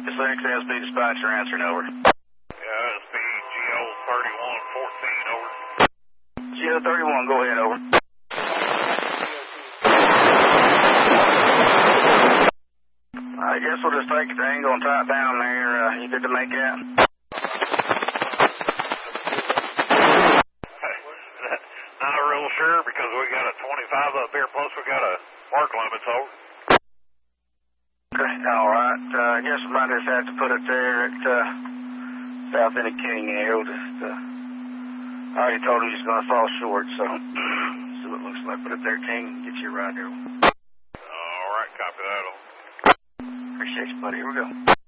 This XSB dispatcher answering over. SB GO 3114 over. GO 31, go ahead, over. I guess we'll just take it. They ain't gonna tie it down there. You good to make out? Not real sure because we got a 25 up here, plus we got a mark limits over. Okay, alright. I guess we might just have to put it there at south end of King here. We'll just, I already told him he's gonna fall short, so see what it looks like. Put it there, King. Get you a ride there. Alright, copy that. Appreciate you, buddy. Here we go.